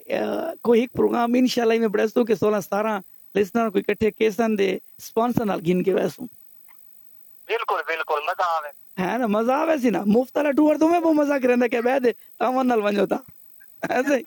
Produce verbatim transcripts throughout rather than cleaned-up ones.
کوئی ایک پروگرام انشاءاللہ میں بڑھستوں کہ سولہ ستارہ لسنر کوئی کٹھے کیسن دے سپانسر نال گن کے ویسوں بالکل بالکل مزہ آوے ہے نا مزہ آوے سی نا مفت والا ٹور تو میں وہ مزہ کرندا کہ بہ دے تاون نال ونجو تا ایسے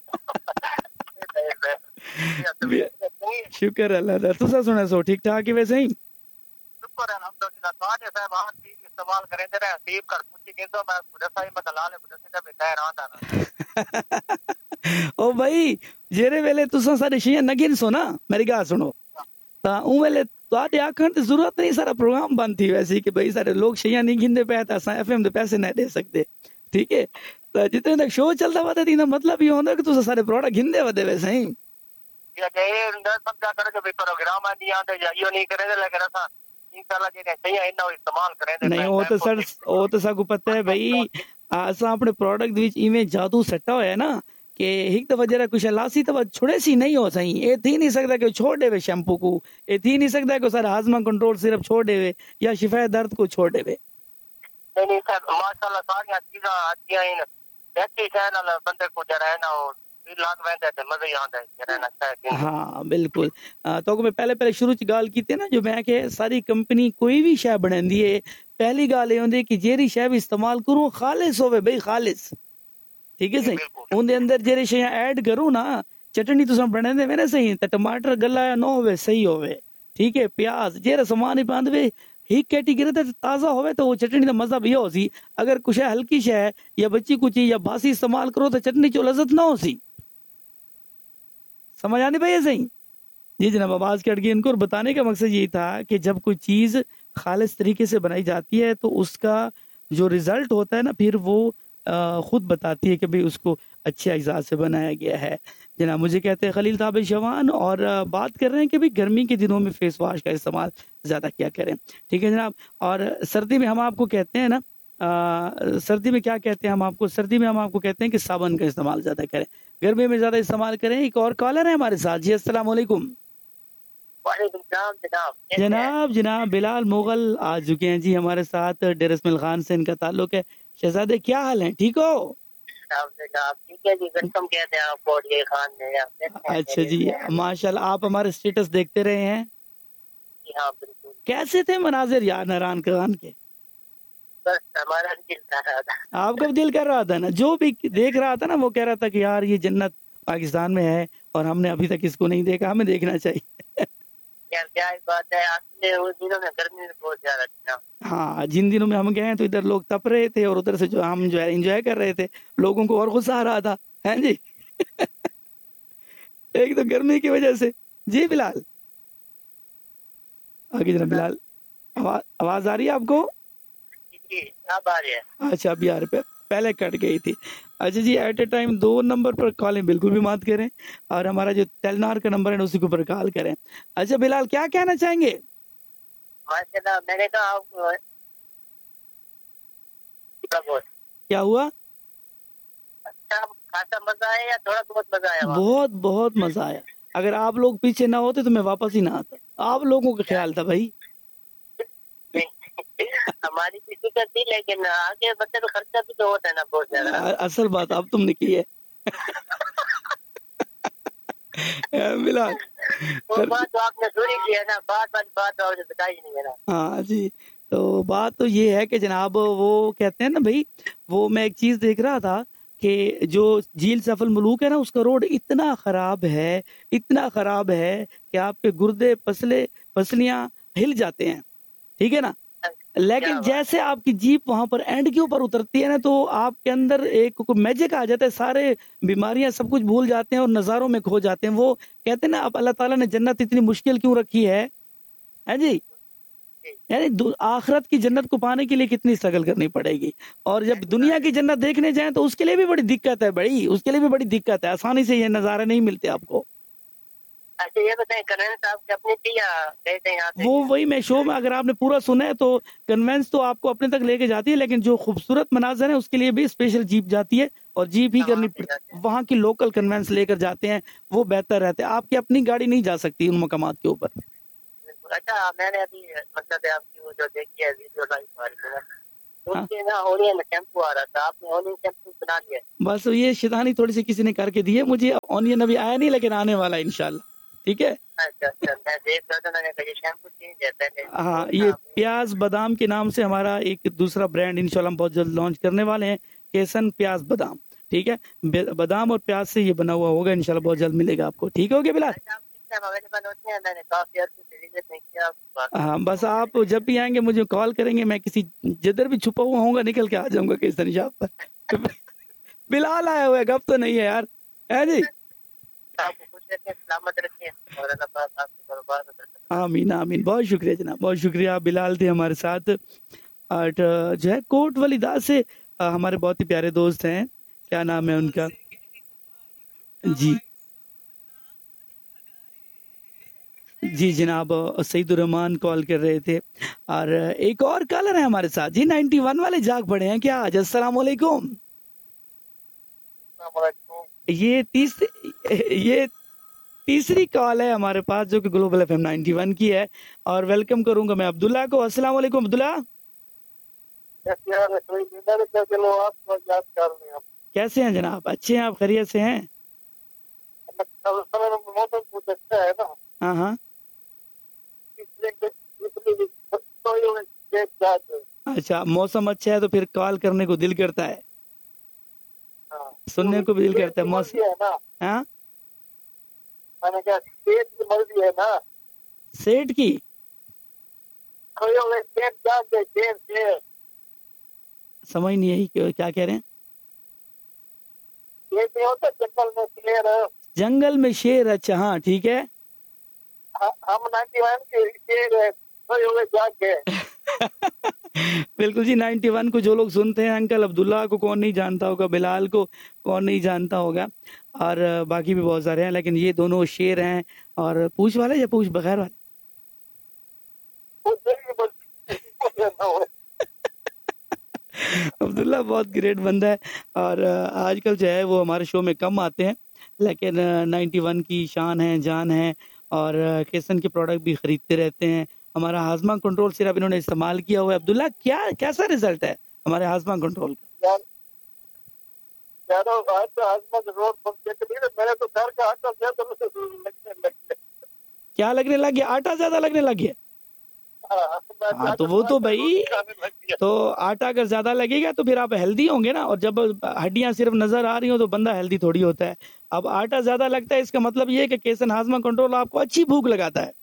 شکر اللہ دا تسا سنے سو ٹھیک ٹھاک ہی ویسے ہی شکر الحمدللہ ساڈے صاحب ہاں ٹھیک استعمال کریں دے رہے حسیب کر پوچھی کہ تو میں دسائی مدلال مدسے تے بیٹھا رہندا نا او بھائی جیرے ویلے تسا ساڈے شیاں نگن سو نا میری گل سنو تا اون ویلے تواڈے آکھن تے ضرورت نہیں سارا پروگرام بند تھی ویسی کہ بھائی سارے لوگ شیاں نہیں گھندے پے تے اساں ایف ایم دے پیسے نہ دے سکتے ٹھیک ہے تو جتنے تک شو چلتا وا تے مطلب یہ ہوندا کہ تسا سارے پروڈکٹ گھندے ودے ویسے ہی یا کہ اندر سمجھا کرے کہ پروگرام نہیں آندے یا یہ نہیں کرے لیکن اساں انشاءاللہ جے صحیح انہاں استعمال کریں دے نہیں او تے سر او تے سا کو پتہ ہے بھائی اساں اپنے پروڈکٹ وچ ایویں جادو سٹا ہویا ہے نا کہ ایک دفعہ جرا کچھ لاسی تو چھوڑے سی نہیں ہو سہی اے تھی نہیں سکتا کہ چھوڑ دے وے شیمپو کو اے تھی نہیں سکتا کہ سارا ہاضمہ کنٹرول صرف چھوڑ دے وے یا شفا درد کو چھوڑ دے وے نہیں نہیں سر ماشاءاللہ ساری چیزاں اچھیاں ہیں ایسی ہے نا بندے کو جرا ہے نا لگ ویندا تے مزہ ہی آندا ہے رہنا چاہیے ہاں بالکل تو میں پہلے پہلے شروع چ گل کیتی نا جو میں کہ ساری کمپنی کوئی بھی شے بناندی ہے پہلی گل یہ ہوندی کہ جیری شے بھی استعمال کروں خالص ہوے بھائی خالص ٹھیک ہے صحیح اون دے اندر جیری شے ایڈ کروں نا چٹنی تساں بنے دے میں صحیح تے ٹماٹر گلا نہ ہوے صحیح ہوے ٹھیک ہے پیاز جیرا سامان ہی پاند وے ایک کیٹیگری تے تازہ ہوے تو وہ چٹنی دا مزہ بھی ہو سی اگر کچھ ہلکی شے یا بچی کچی یا باسی استعمال کرو تو چٹنی چ لذت نہ ہو سی سمجھ آنے پہ صحیح جی جناب آواز کٹ گئی ان کو اور بتانے کا مقصد یہی تھا کہ جب کوئی چیز خالص طریقے سے بنائی جاتی ہے تو اس کا جو ریزلٹ ہوتا ہے نا پھر وہ خود بتاتی ہے کہ بھئی اس کو اچھے اجزاء سے بنایا گیا ہے جناب مجھے کہتے ہیں خلیل تابع شوان اور بات کر رہے ہیں کہ بھئی گرمی کے دنوں میں فیس واش کا استعمال زیادہ کیا کریں ٹھیک ہے جناب اور سردی میں ہم آپ کو کہتے ہیں نا آ, سردی میں کیا کہتے ہیں ہم آپ کو سردی میں ہم آپ کو کہتے ہیں کہ صابن کا استعمال زیادہ کریں گرمی میں زیادہ استعمال کریں ایک اور کالر ہے ہمارے ساتھ جی السلام علیکم وعلیکم السلام جناب جناب جناب بلال مغل آ چکے ہیں جی ہمارے ساتھ ڈیر اسماعیل خان سے ان کا تعلق ہے شہزادے کیا حال ہیں ٹھیک ہو ٹھیک ہے جی ویلکم کہتے ہیں آپ کو یہ خان نے اچھا جی ماشاءاللہ آپ ہمارے سٹیٹس دیکھتے رہے ہیں جی ہاں بالکل کیسے تھے مناظر یار ناران خان کے بس ہمارا دل کر رہا تھا آپ کا دل کر رہا تھا نا جو بھی دیکھ رہا تھا نا وہ کہہ رہا تھا کہ یار یہ جنت پاکستان میں ہے اور ہم نے ابھی تک اس کو نہیں دیکھا ہمیں دیکھنا چاہیے یار کیا بات ہے اصل اس دنوں میں گرمی میں بہت زیادہ تھی نا ہاں جن دنوں میں ہم گئے ہیں تو ادھر لوگ تپ رہے تھے اور ادھر سے جو ہم جو ہے انجوائے کر رہے تھے لوگوں کو اور غصہ آ رہا تھا ہیں جی ایک تو گرمی کی وجہ سے جی بلال آگے جناب بلال آواز آ رہی ہے آپ کو جی اب آ رہی ہے اچھا اب یار پہ پہلے کٹ گئی تھی اچھا جی at a time do number پر کالیں بالکل بھی مات کریں اور ہمارا جو ٹیلنار کا نمبر ہے اسی کے اوپر کال کریں اچھا بلال کیا کہنا چاہیں گے ماشاءاللہ میں نے کہا آپ کیا ہوا اچھا خاصا مزہ آیا یا تھوڑا بہت مزہ آیا بہت بہت مزہ آیا اگر آپ لوگ پیچھے نہ ہوتے تو میں واپس ہی نہ آتا آپ لوگوں کا خیال تھا بھائی ہماری بھی فکر تھی لیکن آگے بچے کا خرچہ بھی تو ہوتا ہے نا بہت زیادہ اصل بات اب تم نے کی ہے بلال وہ بات تو آپ نے ضروری کی ہے نا بات والی بات اور بتائی نہیں ہے نا ہاں جی تو بات تو یہ ہے کہ جناب وہ کہتے ہیں نا بھائی وہ میں ایک چیز دیکھ رہا تھا کہ جو جھیل سیف الملوک ہے نا اس کا روڈ اتنا خراب ہے اتنا خراب ہے کہ آپ کے گردے پسلے پسلیاں ہل جاتے ہیں ٹھیک ہے نا لیکن جیسے آپ کی جیپ وہاں پر اینڈ کے اوپر اترتی ہے نا تو آپ کے اندر ایک میجک آ جاتا ہے سارے بیماریاں سب کچھ بھول جاتے ہیں اور نظاروں میں کھو جاتے ہیں وہ کہتے ہیں نا اب اللہ تعالیٰ نے جنت اتنی مشکل کیوں رکھی ہے جی یعنی آخرت کی جنت کو پانے کے لیے کتنی اسٹرگل کرنی پڑے گی اور جب دنیا کی جنت دیکھنے جائیں تو اس کے لیے بھی بڑی دقت ہے بڑی اس کے لیے بھی بڑی دقت ہے آسانی سے یہ نظارے نہیں ملتے آپ کو اچھا یہ بتائیں کنوینس آپ کی اپنی تھی یا کہتے ہیں یہاں سے وہ وہی میں شو میں اگر آپ نے پورا سنا ہے تو کنوینس تو آپ کو اپنے تک لے کے جاتی ہے لیکن جو خوبصورت مناظر ہے اس کے لیے بھی اسپیشل جیپ جاتی ہے اور جیپ ہی کرنی وہاں کی لوکل کنوینس لے کر جاتے ہیں وہ بہتر رہتے ہیں آپ کی اپنی گاڑی نہیں جا سکتی ان مقامات کے اوپر اچھا میں نے ابھی مطلب آپ کی وہ جو دیکھی ہے ویڈیو لائف والی हाँ। उसके ना ओनियन शैम्पू आ रहा था, आपने ओनियन शैम्पू बना लिया? बस ये शैतानी थोड़ी सी किसी ने करके दी है मुझे, ऑनियन अभी आया नहीं लेकिन आने वाला है इंशाल्लाह, ठीक है। अच्छा अच्छा, मैं देख रहा था, मैंने कहा ये शैम्पू चेंज है पहले। हाँ, ये प्याज बादाम के नाम से हमारा एक दूसरा ब्रांड इंशाल्लाह हम बहुत जल्द लॉन्च करने वाले हैं, केसन प्याज बादाम, ठीक है। बे- बादाम और प्याज से ये बना हुआ होगा इंशाल्लाह, बहुत जल्द मिलेगा आपको, ठीक हो गया बिलाल? अवेलेबल होते हैं, मैंने काफी अर्से से विजिट नहीं किया आपके पास। हाँ, बस आप जब भी आएंगे मुझे कॉल करेंगे, मैं किसी जिधर भी छुपा हुआ होऊंगा निकल के आ जाऊंगा केसन शॉप पर। बिलाल आया हुआ है, गप तो नहीं है यार, है जी। आपको खुश रखें, सलामत रखें और अल्लाह पाक आपके कारोबार में बरकत दे। आमीन आमीन, बहुत शुक्रिया जनाब, बहुत शुक्रिया। बिलाल थे हमारे साथ, और जो है कोट वाली दास से अ, हमारे बहुत ही प्यारे दोस्त हैं, क्या नाम है उनका जी जी जनाब, सईदुर रहमान कॉल कर रहे थे। और एक और कॉलर है हमारे साथ जी, नाइन्टी वन वाले जाग पड़े हैं क्या आज? अस्सलाम वालेकुम। ये तीस ये तीसरी कॉल है हमारे पास जो कि ग्लोबल एफएम नाइन्टी वन की है, और वेलकम करूंगा मैं अब्दुल्ला को। अस्सलाम वालेकुम अब्दुल्ला, कैसे हैं जनाब? अच्छे हैं आप, खैरियत से हैं? मौसम बहुत अच्छा है ना। हाँ हाँ, अच्छा मौसम अच्छा है तो फिर कॉल करने को दिल करता है, सुनने को भी दिल करता है मौसम है ना। हाँ, मैंने कहा सेठ की मर्जी है ना। सेठ की? सेठ जाके शेर शेर समझ नहीं आई कि- क्या कह रहे हैं? ये नहीं होता जंगल में शेर, जंगल में शेर, अच्छा हाँ ठीक है। ह- हम नाइन्टी वन के शेर है, सोए हुए जाके। बिल्कुल जी, नाइन्टी वन को जो लोग सुनते हैं, अंकल अब्दुल्ला को कौन नहीं जानता होगा, बिलाल को कौन नहीं जानता होगा, और बाकी भी बहुत सारे हैं, लेकिन ये दोनों शेर हैं। और पूछ वाले या पूछ बगैर वाले? वो शेर की मर्जी है। अब्दुल्ला बहुत ग्रेट बंदा है, और आजकल जो है वो हमारे शो में कम आते हैं, लेकिन नाइन्टी वन की शान है, जान है, और केसन के प्रोडक्ट भी खरीदते रहते हैं। हमारा हाजमा कंट्रोल सिर्फ इन्होंने इस्तेमाल किया हुआ है। अब्दुल्ला क्या कैसा रिजल्ट है हमारे हाजमा कंट्रोल का? यार यारो आज तो आज में रोड पर देख नहीं, मेरे तो घर का आटा ज्यादा लगने लगे। क्या लगने लग गया? आटा ज्यादा लगने लग गया? हाँ तो वो तो भाई, तो आटा अगर ज्यादा लगेगा तो फिर आप हेल्दी होंगे ना, और जब हड्डियां सिर्फ नजर आ रही हो तो बंदा हेल्दी थोड़ी होता है। अब आटा ज्यादा लगता है, इसका मतलब ये है कि केसन हाजमा कंट्रोल आपको अच्छी भूख लगाता है।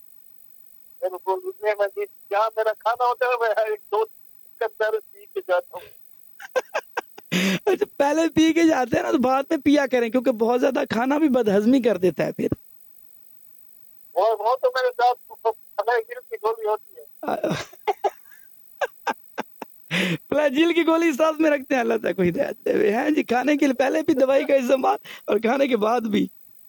जहाँ मेरा खाना होता है मैं एक दो कंदर पी के जाता हूँ। अच्छा, पहले पी के जाते हैं ना तो बाद में पिया करें, क्योंकि बहुत ज्यादा खाना भी बदहजमी कर देता है फिर। वो वो तो मेरे साथ फ्लैजिल की गोली होती है। फ्लैजिल की गोली साथ में रखते हैं, अल्लाह तक कोई हिदायत देवे हैं जी। खाने के लिए पहले भी दवाई का इस्तेमाल और खाने के बाद भी।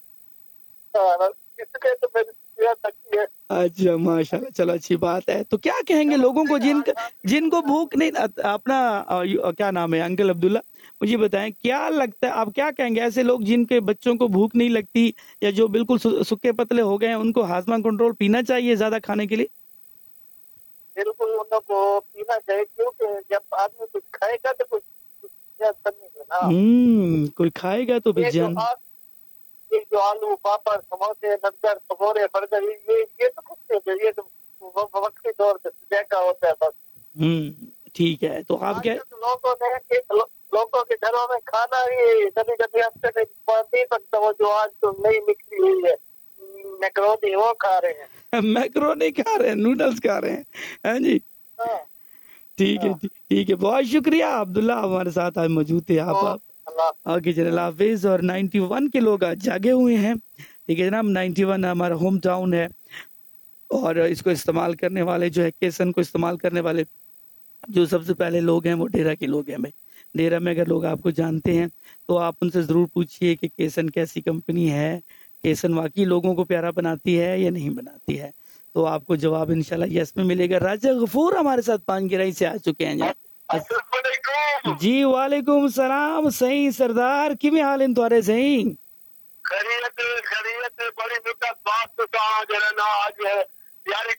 इसलिए तो मेरी सेहत अच्छी है। अच्छा माशाल्लाह, चलो अच्छी बात है। तो क्या कहेंगे लोगों को जिन जिनको भूख नहीं, अपना अ, क्या नाम है अंकल अब्दुल्ला, मुझे बताएं क्या लगता है, आप क्या कहेंगे ऐसे लोग जिनके बच्चों को भूख नहीं लगती या जो बिल्कुल सु, सुक्के पतले हो गए हैं, उनको हाजमा कंट्रोल पीना चाहिए ज्यादा खाने के लिए? बिल्कुल उनको पीना चाहिए, क्योंकि जब आदमी कुछ खाएगा तो कुछ ना। हम्म कोई खाएगा तो भी जान। ये जो आलू पापड़ समोसे नमकीन पकौड़े बर्गर ये ये तो कुछ नहीं, ये तो वक्ती तौर पे देखा होता है बस। हम्म ठीक है, तो आप क्या लोगों ने लो, लोगों के घरों में खाना ही कभी कभी हफ्ते में नहीं सकता, वो जो आज तो नई निकली हुई है मैकरोनी वो खा रहे हैं। मैक्रोनी खा रहे हैं, नूडल्स खा रहे हैं, हैं जी। ठीक है ठीक है, बहुत शुक्रिया अब्दुल्ला, हमारे साथ आज मौजूद थे आप। आगे जनाब हाफिज। और नाइन्टी वन के लोग आज जागे हुए हैं, ठीक है जनाब। नाइन्टी वन हमारा होम टाउन है, और इसको इस्तेमाल करने वाले जो है, केसन को इस्तेमाल करने वाले जो सबसे पहले लोग हैं वो डेरा के लोग हैं भाई। डेरा में अगर लोग आपको जानते हैं तो आप उनसे जरूर पूछिए कि केसन कैसी कंपनी है, केसन वाकई लोगों को प्यारा बनाती है या नहीं बनाती है, तो आपको जवाब इंशाल्लाह यस में मिलेगा। राजा गफूर हमारे साथ पानगिराई से आ चुके हैं जी। वालेकुम सलाम। सही सरदार, किवें हाल इन तुहारे? सही खैरियत खैरियत बड़ी मुद्दत बाद तो आज है ना, आज है यारी प्यारी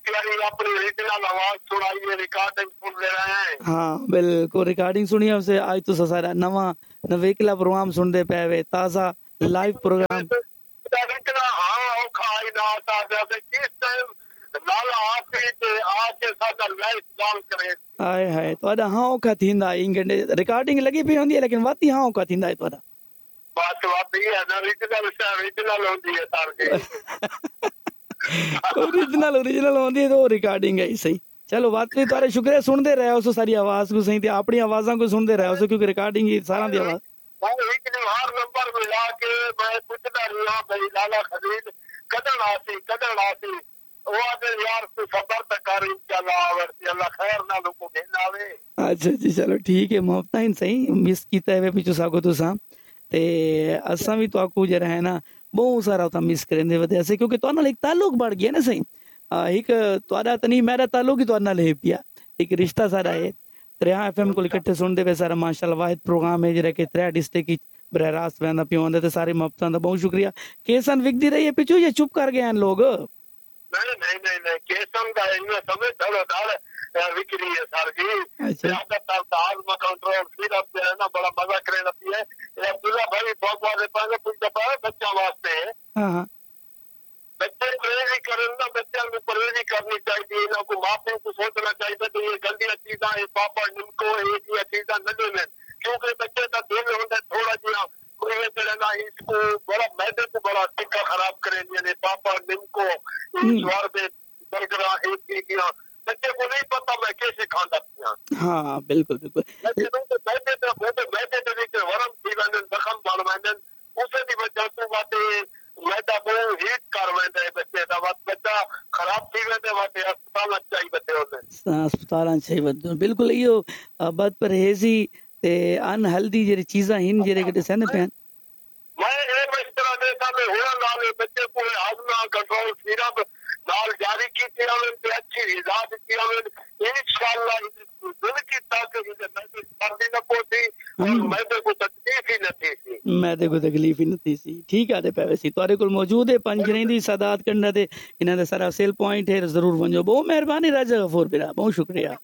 अपनी ओरिजिनल आवाज सुनाइए, रिकॉर्डिंग सुन ले रहे हैं। हाँ बिल्कुल रिकॉर्डिंग सुनिए हमसे आज तो सारा नवा नवेकला प्रोग्राम सुनते पे वे ताज़ा लाइव प्रोग्राम इतना हाँ औखा ही ना आता जैसे किस टाइम लाला आखिरी ते आके सादा लाइव गाल करे हाय हाय तोड़ा हाँ औखा थींदा इंगंडे रिकॉर्डिंग लगी पई होंदी है लेकिन वाती हाँ औखा थींदा है तोड़ा बात वाती है ना ओरिजिनल से ओरिजिनल होती है तार के ओरिजिनल ओरिजिनल होंदी है तो रिकॉर्डिंग है सही चलो बात नहीं तारे शुक्रिया सुनते रहे हो सारी आवाज को सही थी अपनी आवाज़ों को सुनते रहे हो क्योंकि रिकॉर्डिंग ही सारा दी आवाज मैं एक हर नंबर मिला के मैं पूछता रहा भाई लाला खरीद कदर आसी कदर आसी वो आते यार तू सबर तक कर इंशाल्लाह और अल्लाह खैर ना लोगों के नावे अच्छा जी चलो ठीक है मोहब्बत ही सही मिस कीता है पिछो साको तो सा ते असा भी तो आपको जरा है ना बहुत सारा होता मिस करेंदे वजह से क्योंकि तो नाल एक ताल्लुक बढ़ गया ना सही एक तोड़ा तनी मेरा ताल्लुक ही तो नाल है पिया एक रिश्ता सारा है त्रेहा एफएम को इकट्ठे सुनते वे सारा माशाल्लाह वाहिद प्रोग्राम है जरा के त्रै डिस्ट्रिक्ट की बरह रास्त वंदा पियो होंदे ते सारे मोहब्बतां दा बहुत शुक्रिया केसन विकदी रही है पिछू ये चुप कर गए हैं लोग नहीं नहीं नहीं नहीं केसन का इनमें समय थोड़ा डाल विक्री है सर जी ज्यादा तर ताज में कंट्रोल फिर अब जो है ना बड़ा मजा करे लगती है ये अब्दुल्ला भाई बहुत बार पाएंगे कुछ दफा बच्चा वास्ते है हां बच्चे परहेज करें ना बच्चे में परहेज करनी चाहिए ना को माँ बाप को सोचना चाहिए तो ये गंदी चीज़ा है पापा निमको एक ही चीज़ा न लें क्योंकि बच्चे का दिल होता है थोड़ा जिया कोई ना इसको बड़ा मैदे को बड़ा टिक्का खराब करेंगे पापा निमको इस बार में बरगरा एक ही किया बच्चे को नहीं पता मैं कैसे खाना पिया हाँ बिल्कुल बिल्कुल बच्चे तो बैठे थे वो तो बैठे थे लेकिन वरम थी मैंने जख्म बाल मैंने उसे भी बच्चा तो बातें मैदा वो हीट कर वैंदे बच्चे दा बात बच्चा खराब थी वैंदे बातें अस्पताल चाहिए बच्चे होते अस्पताल चाहिए बच्चे बिल्कुल इयो बद परहेजी ते अनहेल्दी जेरी चीज़ां हिन जेरे के सन पे मैं एक इस तरह दे सा में होना नाल बच्चे को हाजमा कंट्रोल सिरप नाल जारी की थी हमें पे अच्छी इजाद की हमें इंशाल्लाह इसको दिल की ताकत से मैं तो सर्दी न पोती और मैं तो तकलीफ ही न थी मैं देखो तकलीफ ही न थी सी ठीक है दे पे सी तोरे कोल मौजूद है पंज रहंदी सादात करना दे इना दे सारा सेल पॉइंट है जरूर वंजो बहुत मेहरबानी राजा गफूर बिरा बहुत शुक्रिया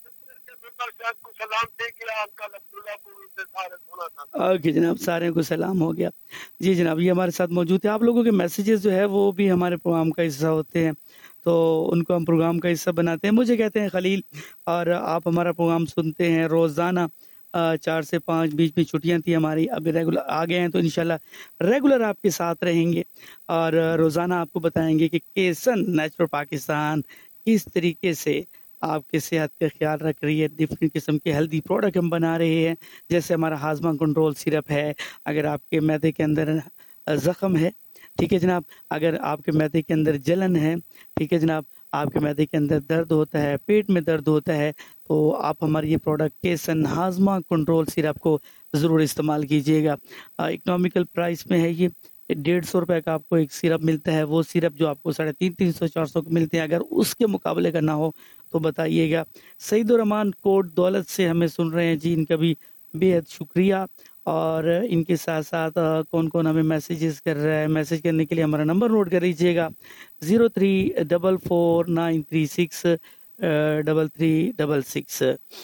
सलाम ठीक है आपका अब्दुल्ला से सारे सुना था ओके जनाब सारे को सलाम हो गया जी जनाब ये हमारे साथ मौजूद है आप लोगों के मैसेजेस जो है वो भी हमारे प्रोग्राम का हिस्सा होते हैं तो उनको हम प्रोग्राम का हिस्सा बनाते हैं मुझे कहते हैं खलील और आप हमारा प्रोग्राम सुनते हैं रोज़ाना चार से पाँच बीच में छुट्टियां थी हमारी अभी रेगुलर आ गए हैं तो इंशाल्लाह रेगुलर आपके साथ रहेंगे और रोज़ाना आपको बताएंगे कि केसन नेचुरल पाकिस्तान किस तरीके से आपके सेहत का ख्याल रख रही है डिफरेंट किस्म के हेल्दी प्रोडक्ट हम बना रहे हैं जैसे हमारा हाजमा कंट्रोल सिरप है अगर आपके मैदे के अंदर ज़ख्म है ठीक है जनाब अगर आपके मैदे के अंदर जलन है ठीक है जनाब आपके मैदे के अंदर दर्द होता है पेट में दर्द होता है तो आप हमारे ये प्रोडक्ट केसन हाजमा कंट्रोल सिरप को ज़रूर इस्तेमाल कीजिएगा इकोनॉमिकल प्राइस में है ये डेढ़ सौ रुपए का आपको एक सिरप मिलता है वो सिरप जो आपको साढ़े तीन तीन सौ चार सौ के मिलते हैं अगर उसके मुकाबले का ना हो तो बताइएगा सईदुर रहमान कोट दौलत से हमें सुन रहे हैं जी इनका भी बेहद शुक्रिया और इनके साथ साथ कौन कौन हमें मैसेजेस कर रहा है मैसेज करने के लिए हमारा नंबर नोट कर लीजिएगा zero three double four nine three six double three double six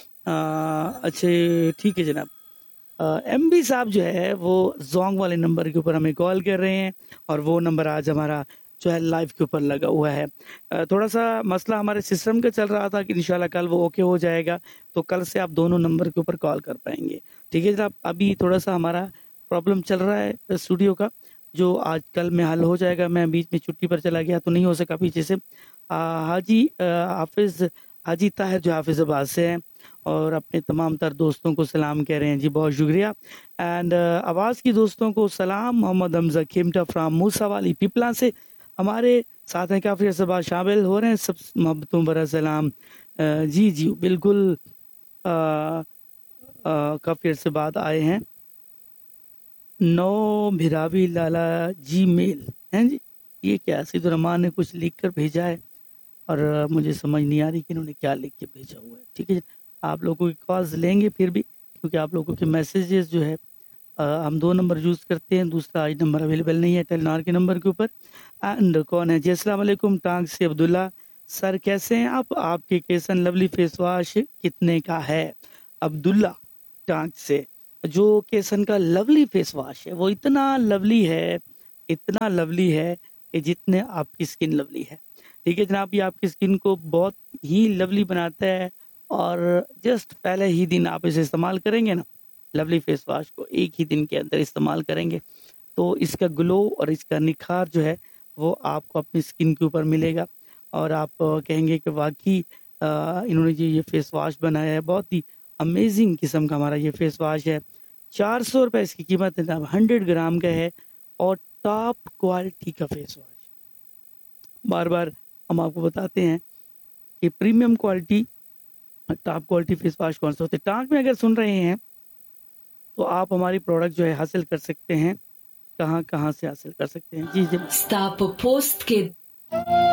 अच्छे ठीक है जनाब एम बी साहब जो है वो जोंग वाले नंबर के ऊपर हमें कॉल कर रहे हैं और वो नंबर आज हमारा जो है लाइव के ऊपर लगा हुआ है थोड़ा सा मसला हमारे सिस्टम का चल रहा था कि इंशाल्लाह कल वो ओके हो जाएगा तो कल से आप दोनों नंबर के ऊपर कॉल कर पाएंगे ठीक है जनाब अभी थोड़ा सा हमारा प्रॉब्लम चल रहा है स्टूडियो का जो आज कल में हल हो जाएगा मैं बीच में छुट्टी पर चला गया तो नहीं हो सका पीछे से हाजी हाफिज हाजी ताहिर जो हाफिजाबाद से हैं और अपने तमाम तर दोस्तों को सलाम कह रहे हैं जी बहुत शुक्रिया एंड आवाज़ की दोस्तों को सलाम मोहम्मद हमजा खेमटा फ्राम मूसा वाली पिपला से हमारे साथ हैं काफ़ी अरसे बाद शामिल हो रहे हैं सब मोहब्बतों बरा सलाम जी जी बिल्कुल काफ़ी अरसे बाद आए हैं नो भिरावी लाला जी मेल हैं जी ये क्या सिद्धू रहमान ने कुछ लिख कर भेजा है और मुझे समझ नहीं आ रही कि इन्होंने क्या लिख के भेजा हुआ है ठीक है आप लोगों की कॉल्स लेंगे फिर भी क्योंकि आप लोगों के मैसेजेस जो है आ, हम दो नंबर यूज़ करते हैं दूसरा आज नंबर अवेलेबल नहीं है टेलनार के नंबर के ऊपर एंड कौन है जी अस्सलाम वालेकुम टांग से अब्दुल्ला سر کیسے ہیں آپ؟ آپ کے کیسن لولی فیس واش کتنے کا ہے؟ عبداللہ ٹانک سے. جو کیسن کا لولی فیس واش ہے وہ اتنا لولی ہے، اتنا لولی ہے کہ جتنے آپ کی سکن لولی ہے. ٹھیک ہے جناب، یہ آپ کی سکن کو بہت ہی لولی بناتا ہے، اور جسٹ پہلے ہی دن آپ اسے استعمال کریں گے نا، لولی فیس واش کو ایک ہی دن کے اندر استعمال کریں گے تو اس کا گلو اور اس کا نکھار جو ہے وہ آپ کو اپنی سکن کے اوپر ملے گا، اور آپ کہیں گے کہ واقعی انہوں نے جو یہ فیس واش بنایا ہے بہت ہی امیزنگ قسم کا ہمارا یہ فیس واش ہے. چار سو روپے اس کی قیمت ہے جناب، ہنڈریڈ گرام کا ہے اور ٹاپ کوالٹی کا فیس واش. بار بار ہم آپ کو بتاتے ہیں کہ premium quality, top quality face wash کون سے ہوتے ہیں. ٹانک میں اگر سن رہے ہیں تو آپ ہماری پروڈکٹ جو ہے حاصل کر سکتے ہیں. کہاں کہاں سے حاصل کر سکتے ہیں؟ جی جی Stop post کے